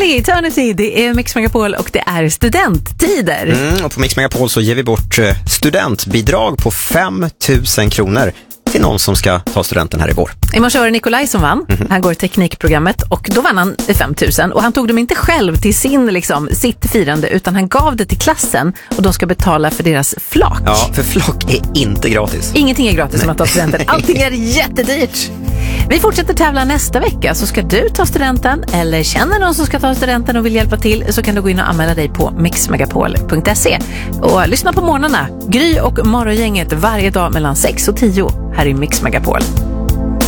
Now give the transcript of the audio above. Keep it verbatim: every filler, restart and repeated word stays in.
Infinity, Eternity, det är Mix Megapol och det är studenttider. Mm, och på Mix Megapol så ger vi bort studentbidrag på fem tusen kronor till någon som ska ta studenten här i vår. I morse var det Nikolaj som vann. Mm-hmm. Han går i teknikprogrammet och då vann han fem tusen. Och han tog dem inte själv till sin, liksom, sitt firande utan han gav det till klassen och de ska betala för deras flak. Ja, för flak är inte gratis. Ingenting är gratis om att ta studenten. Allting är jättedyrt. Vi fortsätter tävla nästa vecka, så ska du ta studenten eller känner någon som ska ta studenten och vill hjälpa till, så kan du gå in och anmäla dig på mix megapol punkt se och lyssna på morgnarna. Gry och morgongänget varje dag mellan sex och tio här i Mix Megapol.